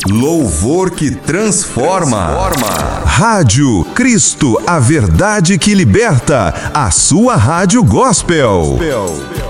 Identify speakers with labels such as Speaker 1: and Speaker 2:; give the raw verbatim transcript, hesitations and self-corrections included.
Speaker 1: Louvor que transforma. Rádio Cristo, a verdade que liberta. A sua rádio gospel.